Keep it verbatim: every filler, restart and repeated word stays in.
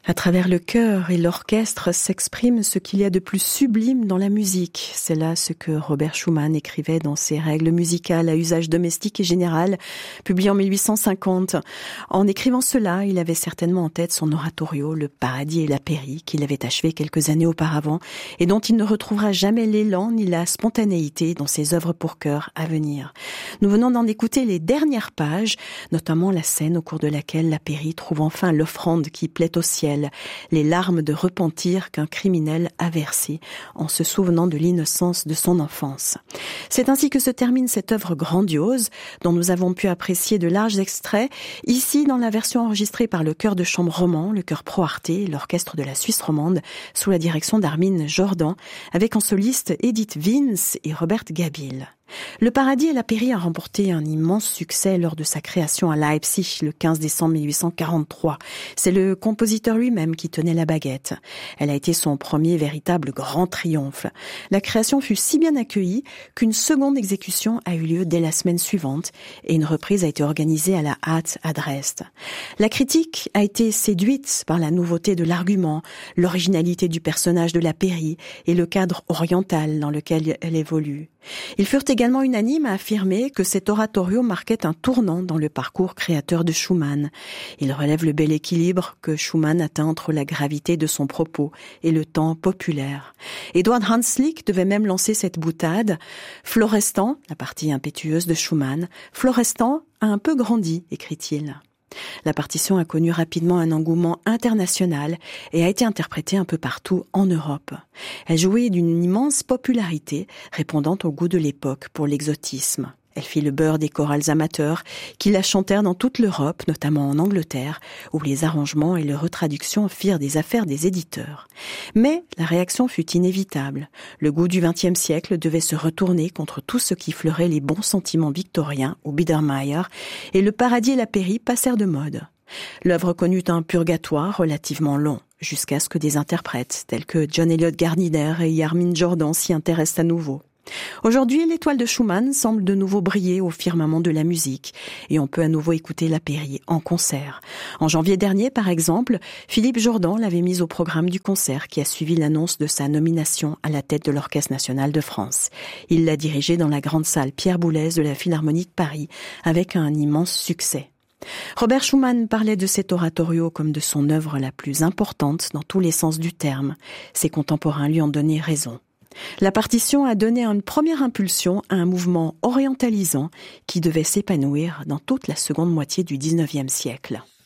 À travers le chœur et l'orchestre s'exprime ce qu'il y a de plus sublime dans la musique. C'est là ce que Robert Schumann écrivait dans ses règles musicales à usage domestique et général, publié en mille huit cent cinquante. En écrivant cela, il avait certainement en tête son oratorio, Le Paradis et la Pairie, qu'il avait achevé quelques années auparavant et dont il ne retrouvera jamais l'élan ni la spontanéité dans ses œuvres pour chœur à venir. Nous venons d'en écouter les dernières pages, notamment la scène au cours de laquelle la Pairie trouve enfin l'offrande qui plaît au ciel, les larmes de repentir qu'un criminel a versées en se souvenant de l'innocence de son enfance. C'est ainsi que se termine cette œuvre grandiose dont nous avons pu apprécier de larges extraits, ici dans la version enregistrée par le chœur de chambre roman, le chœur Pro Arte, l'orchestre de la Suisse romande, sous la direction d'Armin Jordan, avec en soliste Edith Vince et Robert Gabil. Le Paradis et la Pairie a remporté un immense succès lors de sa création à Leipzig le quinze décembre mille huit cent quarante-trois. C'est le compositeur lui-même qui tenait la baguette. Elle a été son premier véritable grand triomphe. La création fut si bien accueillie qu'une seconde exécution a eu lieu dès la semaine suivante et une reprise a été organisée à la Hâte à Dresde. La critique a été séduite par la nouveauté de l'argument, l'originalité du personnage de la Pairie et le cadre oriental dans lequel elle évolue. Ils furent également unanimes à affirmer que cet oratorio marquait un tournant dans le parcours créateur de Schumann. Il relève le bel équilibre que Schumann atteint entre la gravité de son propos et le temps populaire. Eduard Hanslick devait même lancer cette boutade. Florestan, la partie impétueuse de Schumann, Florestan a un peu grandi, écrit-il. La partition a connu rapidement un engouement international et a été interprétée un peu partout en Europe. Elle jouait d'une immense popularité, répondant au goût de l'époque pour l'exotisme. Elle fit le beurre des chorales amateurs qui la chantèrent dans toute l'Europe, notamment en Angleterre, où les arrangements et les retraductions firent des affaires des éditeurs. Mais la réaction fut inévitable. Le goût du vingtième siècle devait se retourner contre tout ce qui fleurait les bons sentiments victoriens au Biedermeier, et le Paradis et la Pairie passèrent de mode. L'œuvre connut un purgatoire relativement long, jusqu'à ce que des interprètes tels que John Eliot Gardiner et Armin Jordan s'y intéressent à nouveau. Aujourd'hui, l'étoile de Schumann semble de nouveau briller au firmament de la musique et on peut à nouveau écouter la Pairie en concert. En janvier dernier, par exemple, Philippe Jordan l'avait mise au programme du concert qui a suivi l'annonce de sa nomination à la tête de l'Orchestre national de France. Il l'a dirigée dans la grande salle Pierre Boulez de la Philharmonie de Paris avec un immense succès. Robert Schumann parlait de cet oratorio comme de son œuvre la plus importante dans tous les sens du terme. Ses contemporains lui ont donné raison. La partition a donné une première impulsion à un mouvement orientalisant qui devait s'épanouir dans toute la seconde moitié du dix-neuvième siècle.